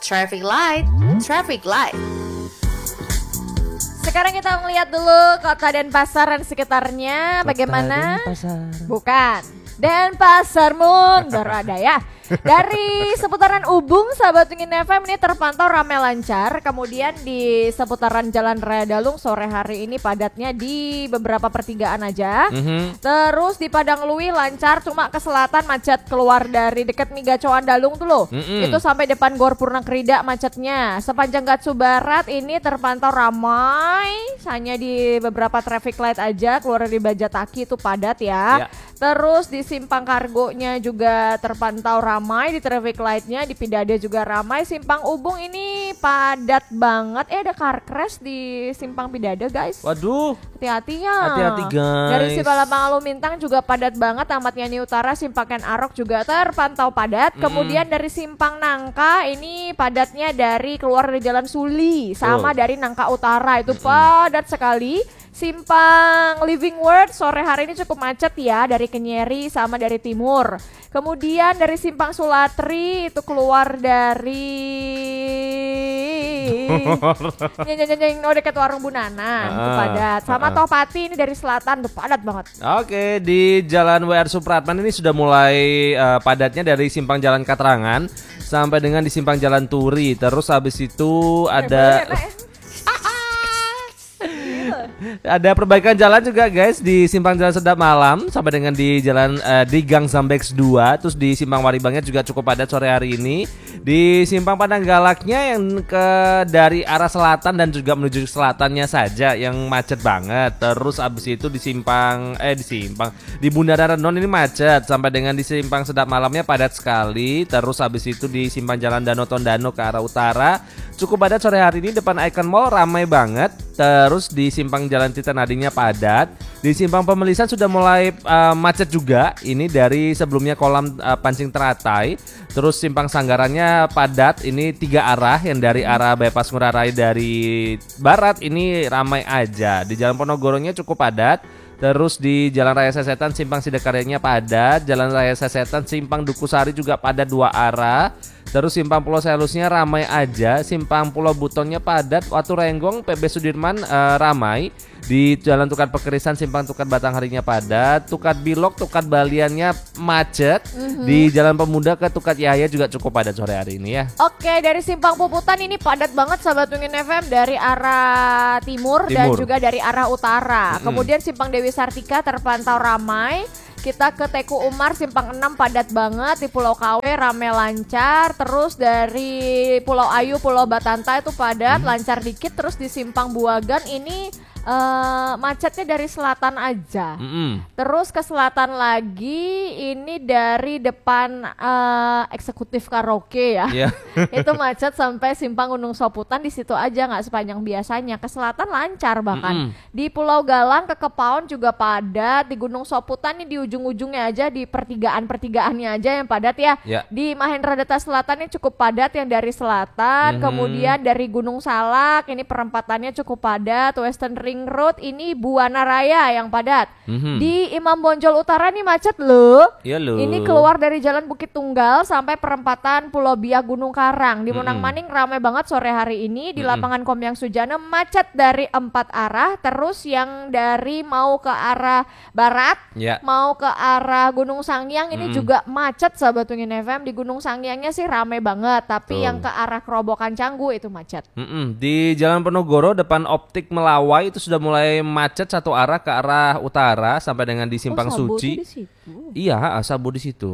Traffic light, traffic light. Sekarang kita melihat dulu kota Denpasar dan sekitarnya bagaimana? Bukan. Denpasar Mundur ada ya. Dari seputaran Ubung, sahabat Wingin FM ini terpantau ramai lancar. Kemudian di seputaran Jalan Raya Dalung sore hari ini padatnya di beberapa pertigaan aja. Terus di Padang Lui lancar, cuma ke selatan macet keluar dari dekat Migacoan Dalung tuh loh. Itu sampai depan Gor Purnakrida macetnya. Sepanjang Gatsu Barat ini terpantau ramai, hanya di beberapa traffic light aja. Keluar dari Bajataki itu padat ya. Terus di Simpang Kargonya juga terpantau ramai, di traffic lightnya di Pidada juga ramai. Simpang Ubung ini padat banget. Ada car crash di Simpang Pidada guys. Waduh, hati-hati ya. Hati-hati guys. Dari Sibalapang Alumintang juga padat banget. Tamat Yani Utara, Simpang Ken Arok juga terpantau padat. Kemudian dari Simpang Nangka ini padatnya dari keluar dari Jalan Suli sama dari Nangka Utara itu padat sekali. Simpang Living World sore hari ini cukup macet ya, dari Kenyeri sama dari timur. Kemudian dari Simpang Sulatri itu keluar dari dekat warung Bu Nana itu padat. Sama Topati ini dari selatan tuh padat banget. Oke, di Jalan WR Supratman ini sudah mulai padatnya dari Simpang Jalan Katrangan sampai dengan di Simpang Jalan Turi. Terus habis itu ada perbaikan jalan juga guys di Simpang Jalan Sedap Malam sampai dengan di jalan di Gang Zambex 2. Terus di Simpang Waribangnya juga cukup padat sore hari ini. Di Simpang Padang Galaknya yang dari arah selatan dan juga menuju selatannya saja yang macet banget. Terus abis itu di di Bundaran Renon ini macet sampai dengan di Simpang Sedap Malamnya padat sekali. Terus abis itu di Simpang Jalan Danau Tondano ke arah utara cukup padat sore hari ini. Depan Icon Mall ramai banget. Terus di Simpang Jalan Titan Adinya padat. Di Simpang Pemelisan sudah mulai macet juga. Ini dari sebelumnya kolam pancing teratai. Terus Simpang Sanggarannya padat. Ini 3 arah, yang dari arah Bypass Ngurah Rai dari barat ini ramai aja. Di Jalan Ponorogonya cukup padat. Terus di Jalan Raya Sesetan Simpang Sidekaryanya padat. Jalan Raya Sesetan Simpang Dukusari juga padat 2 arah. Terus Simpang Pulau Selusnya ramai aja. Simpang Pulau Butonnya padat. Watu Renggong PB Sudirman ramai. Di Jalan Tukat Pekerisan Simpang Tukat Batangharinya padat. Tukat Bilok, Tukat Baliannya macet. Di Jalan Pemuda ke Tukat Yahya juga cukup padat sore hari ini ya. Oke, dari Simpang Puputan ini padat banget sahabat Wingin FM dari arah timur dan juga dari arah utara. Kemudian Simpang Dewi Sartika terpantau ramai. Kita ke Teku Umar Simpang 6 padat banget. Di Pulau KW rame lancar. Terus dari Pulau Ayu, Pulau Batanta itu padat lancar dikit. Terus di Simpang Buagan ini macetnya dari selatan aja. Terus ke selatan lagi ini dari depan eksekutif karaoke ya. Itu macet sampai Simpang Gunung Soputan, di situ aja, nggak sepanjang biasanya. Ke selatan lancar bahkan. Di Pulau Galang ke Kepaon juga padat. Di Gunung Soputan ini di ujung-ujungnya aja, di pertigaannya aja yang padat ya. Di Mahendra Data Selatan ini cukup padat yang dari selatan. Kemudian dari Gunung Salak ini perempatannya cukup padat. Western Ring Road ini Buana Raya yang padat. Di Imam Bonjol Utara nih macet loh. Ini keluar dari Jalan Bukit Tunggal sampai perempatan Pulau Biak Gunung Karang. Di Munang Maning ramai banget sore hari ini. Di Lapangan Komyang Sujana macet dari 4 arah. Terus yang dari mau ke arah barat, mau ke arah Gunung Sangyang ini juga macet sahabat Wingin FM. Di Gunung Sangyangnya sih ramai banget, tapi yang ke arah Kerobokan Canggu itu macet. Di Jalan Penogoro depan Optik Melawai itu sudah mulai macet satu arah ke arah utara sampai dengan di Simpang Suci. Di situ. Iya, Sabu di situ.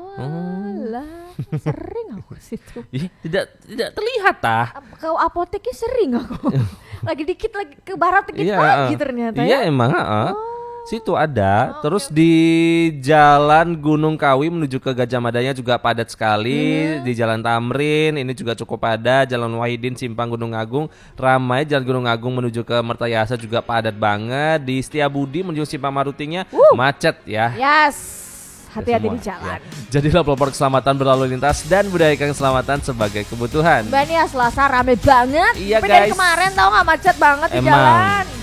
Lah, sering aku ke situ. Tidak terlihat Ke apoteknya sering aku. Lagi dikit lagi ke barat dikit lagi ternyata ya. Iya emang. Situ ada. Terus di Jalan Gunung Kawi menuju ke Gajah Madanya juga padat sekali. Di Jalan Tamrin ini juga cukup padat. Jalan Wahidin Simpang Gunung Agung ramai. Jalan Gunung Agung menuju ke Mertayasa juga padat banget. Di Setiabudi menuju Simpang Marutinya macet ya. Hati-hati di jalan. Jadilah pelopor keselamatan berlalu lintas dan budayakan keselamatan sebagai kebutuhan. Selasa rame banget. Iya, Tapi guys. dari kemarin tau gak macet banget di jalan.